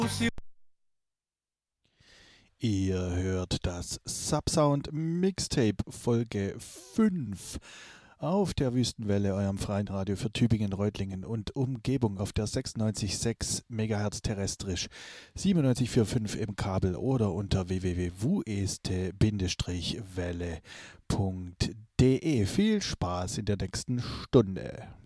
Ihr hört das Subsound Mixtape Folge 5 auf der Wüstenwelle, eurem freien Radio für Tübingen, Reutlingen und Umgebung auf der 96,6 MHz terrestrisch, 97,45 im Kabel oder unter www.wuest-welle.de. Viel Spaß in der nächsten Stunde.